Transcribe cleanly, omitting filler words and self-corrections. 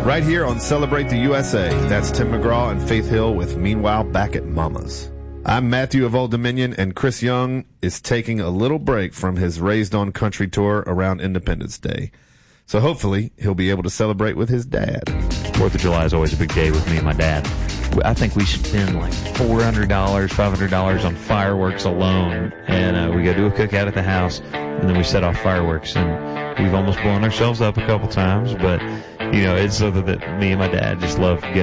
Right here on Celebrate the USA. That's Tim McGraw and Faith Hill with Meanwhile Back at Mama's. I'm Matthew of Old Dominion, and Chris Young is taking a little break from his Raised on Country tour around Independence Day. So hopefully he'll be able to celebrate with his dad. 4th of July is always a big day with me and my dad. I think we spend like $400, $500 on fireworks alone, and we go do a cookout at the house, and then we set off fireworks, and we've almost blown ourselves up a couple times, but, you know, it's something that me and my dad just love getting